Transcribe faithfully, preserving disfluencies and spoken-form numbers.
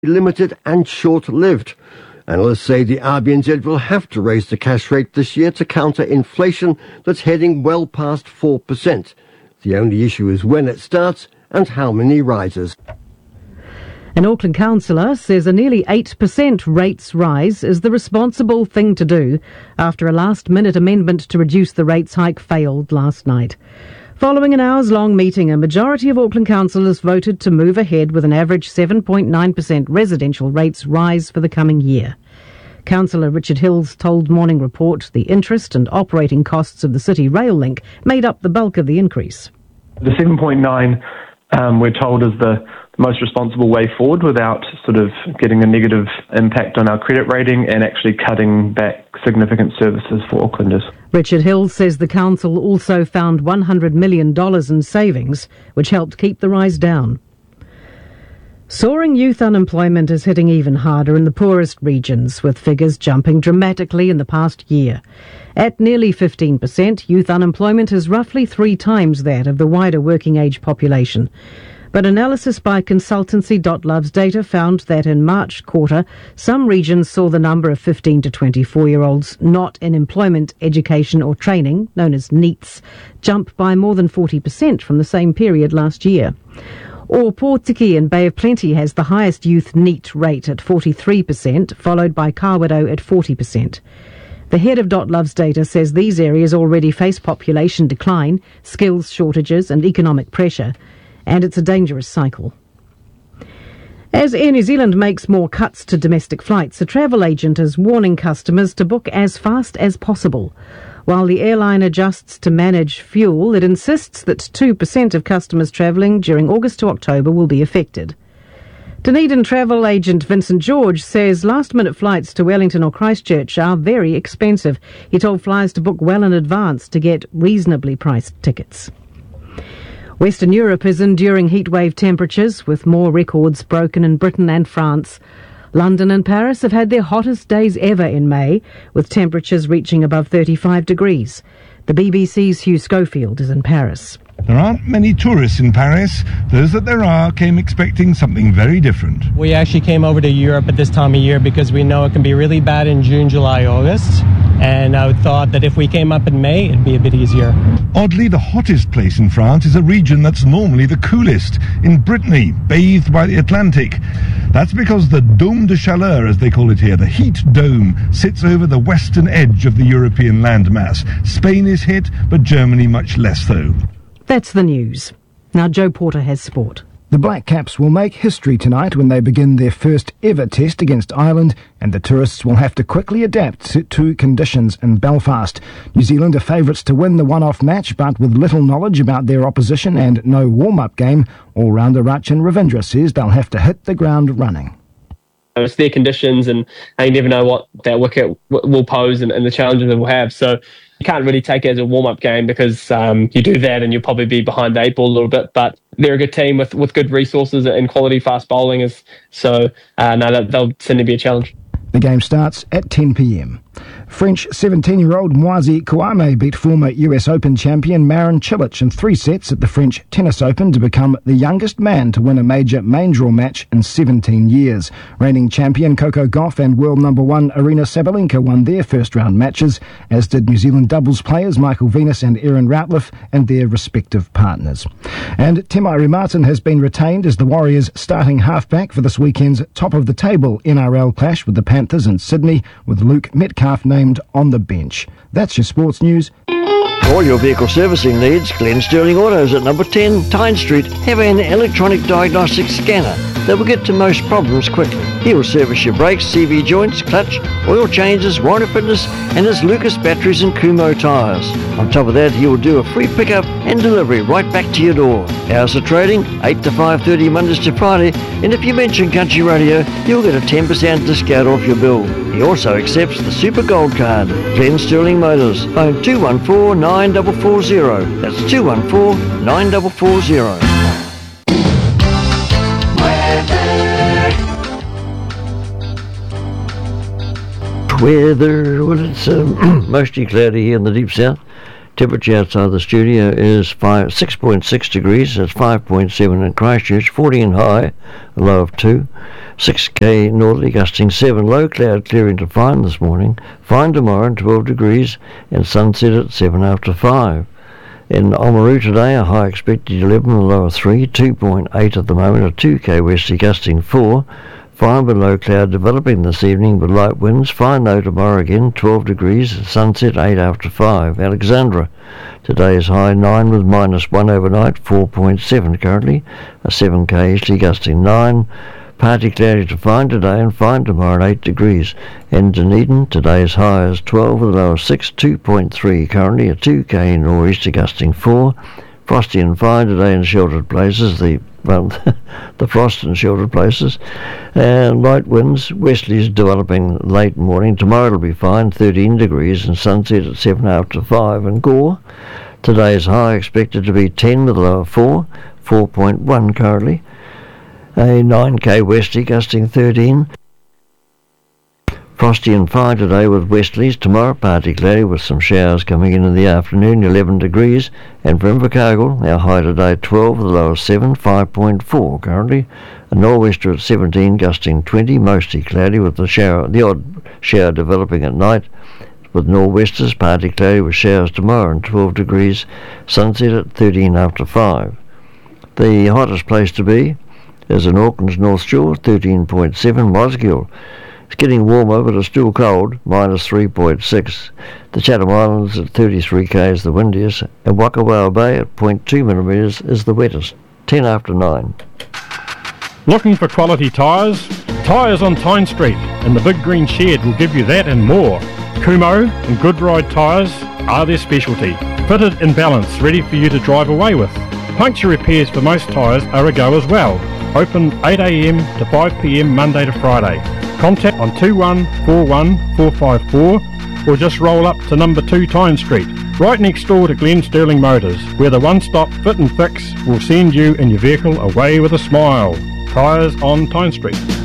limited and short-lived. Analysts say the R B N Z will have to raise the cash rate this year to counter inflation that's heading well past four percent. The only issue is when it starts and how many rises. An Auckland councillor says a nearly eight percent rates rise is the responsible thing to do after a last-minute amendment to reduce the rates hike failed last night. Following an hours-long meeting, a majority of Auckland councillors voted to move ahead with an average seven point nine percent residential rates rise for the coming year. Councillor Richard Hills told Morning Report the interest and operating costs of the City Rail link made up the bulk of the increase. The seven point nine, um, we're told, is the most responsible way forward without sort of getting a negative impact on our credit rating and actually cutting back significant services for Aucklanders. Richard Hills says the council also found one hundred million dollars in savings, which helped keep the rise down. Soaring youth unemployment is hitting even harder in the poorest regions, with figures jumping dramatically in the past year. At nearly fifteen percent, youth unemployment is roughly three times that of the wider working age population. But analysis by consultancy Dotlove's data found that in March quarter, some regions saw the number of fifteen to twenty-four-year-olds not in employment, education or training, known as NEETs, jump by more than forty percent from the same period last year. Or Portiki in Bay of Plenty has the highest youth NEET rate at forty-three percent, followed by Kawerau at forty percent. The head of Dotlove's data says these areas already face population decline, skills shortages and economic pressure, and it's a dangerous cycle. As Air New Zealand makes more cuts to domestic flights, a travel agent is warning customers to book as fast as possible. While the airline adjusts to manage fuel, it insists that two percent of customers travelling during August to October will be affected. Dunedin travel agent Vincent George says last-minute flights to Wellington or Christchurch are very expensive. He told flyers to book well in advance to get reasonably priced tickets. Western Europe is enduring heatwave temperatures, with more records broken in Britain and France. London and Paris have had their hottest days ever in May, with temperatures reaching above thirty-five degrees. The B B C's Hugh Schofield is in Paris. There aren't many tourists in Paris. Those that there are came expecting something very different. We actually came over to Europe at this time of year because we know it can be really bad in June, July, August. And I thought that if we came up in May, it'd be a bit easier. Oddly, the hottest place in France is a region that's normally the coolest, in Brittany, bathed by the Atlantic. That's because the Dôme de Chaleur, as they call it here, the heat dome, sits over the western edge of the European landmass. Spain is hit, but Germany much less so. That's the news. Now Joe Porter has sport. The Black Caps will make history tonight when they begin their first ever test against Ireland, and the tourists will have to quickly adapt to conditions in Belfast. New Zealand are favourites to win the one-off match, but with little knowledge about their opposition and no warm-up game, all-rounder Rachin Ravindra says they'll have to hit the ground running. It's their conditions, and you never know what that wicket w- will pose and, and the challenges it will have. So you can't really take it as a warm-up game because um, you do that and you'll probably be behind the eight ball a little bit. But they're a good team with, with good resources and quality fast bowling. Is so uh, no, that, they'll certainly be a challenge. The game starts at ten p.m. French seventeen-year-old Moisey Kouame beat former U S Open champion Marin Cilic in three sets at the French Tennis Open to become the youngest man to win a major main draw match in seventeen years. Reigning champion Coco Gauff and world number one Aryna Sabalenka won their first-round matches, as did New Zealand doubles players Michael Venus and Erin Routliffe and their respective partners. And Temari Martin has been retained as the Warriors' starting halfback for this weekend's top-of-the-table N R L clash with the Panthers in Sydney, with Luke Metcalf named on the bench. That's your sports news. For all your vehicle servicing needs, Glenn Sterling Autos at number ten Tyne Street have an electronic diagnostic scanner that will get to most problems quickly. He will service your brakes, C V joints, clutch, oil changes, warranty fitness, and his Lucas batteries and Kumho tyres. On top of that, he will do a free pickup and delivery right back to your door. Hours of trading, eight to five thirty Mondays to Friday, and if you mention Country Radio, you'll get a ten percent discount off your bill. He also accepts the Super Gold Card. Glenn Sterling Motors, phone two one four nine four four zero. That's two one four nine four four zero. Weather, well, it's um, mostly cloudy here in the deep south. Temperature outside the studio is five, six point six degrees. That's five point seven in Christchurch. fourteen high, a low of two. six K northerly, gusting seven. Low cloud clearing to fine this morning. Fine tomorrow and twelve degrees. And sunset at seven after five. In Oamaru today, a high expected eleven, a low of three. two point eight at the moment. A two K westerly, gusting four. Fine with low cloud developing this evening with light winds. Fine though tomorrow again, twelve degrees. Sunset eight after five. Alexandra today is high nine with minus one overnight. four point seven currently. A seven K easterly, gusting nine. Partly cloudy to fine today and fine tomorrow at eight degrees. And Dunedin today is high as twelve with a low of six. two point three currently. A two K nor'easter, gusting four. Frosty and fine today in sheltered places. The well, the frost in sheltered places. And light winds, westerlies developing late morning. Tomorrow it'll be fine, thirteen degrees, and sunset at seven after five. And Gore, today's high expected to be ten with a low of four. four point one currently. A nine K westerly, gusting thirteen. Frosty and fine today with westerlies. Tomorrow partly cloudy with some showers coming in in the afternoon, eleven degrees. And for Invercargill, our high today twelve with a low of seven, five point four currently. A nor'wester at seventeen, gusting twenty, mostly cloudy with the shower, the odd shower developing at night. With nor'westers, partly cloudy with showers tomorrow and twelve degrees. Sunset at thirteen after five. The hottest place to be is in Auckland's North Shore, thirteen point seven. Mosgiel, it's getting warmer, but it's still cold, minus three point six. The Chatham Islands at thirty-three K is the windiest, and Wakawawa Bay at zero point two millimetres is the wettest, ten after nine. Looking for quality tyres? Tyres on Tyne Street, and the Big Green Shed will give you that and more. Kumho and Good Ride tyres are their specialty, fitted in balance, ready for you to drive away with. Puncture repairs for most tyres are a go as well. Open eight A M to five P M Monday to Friday. Contact on two one four one four five four or just roll up to number two Tyne Street, right next door to Glen Sterling Motors, where the one-stop fit and fix will send you and your vehicle away with a smile. Tyres on Tyne Street.